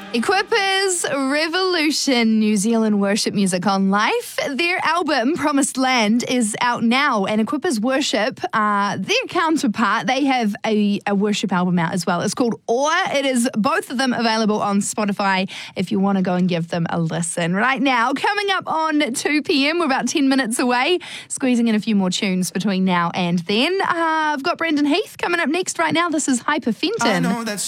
Equippers Revolution, New Zealand worship music on Life. Their album, Promised Land, is out now, and Equippers Worship, their counterpart, they have a worship album out as well. It's called Awe. It is both of them available on Spotify if you want to go and give them a listen. Right now, coming up on 2 p.m, we're about 10 minutes away, squeezing in a few more tunes between now and then. I've got Brendan Heath coming up next right now. This is Hyperfenton. I know that's